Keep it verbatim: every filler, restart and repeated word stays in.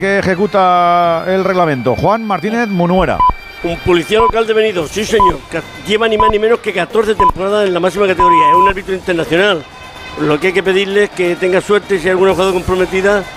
que ejecuta el reglamento. Juan Martínez Munuera. Un policía local de Benidorm, sí señor, que lleva ni más ni menos que catorce temporadas en la máxima categoría, es un árbitro internacional. Lo que hay que pedirle es que tenga suerte y si hay alguna jugada comprometida,